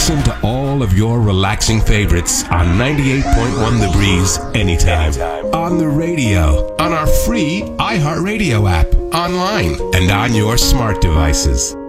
Listen to all of your relaxing favorites on 98.1 The Breeze anytime. On the radio, on our free iHeartRadio app, online, and on your smart devices.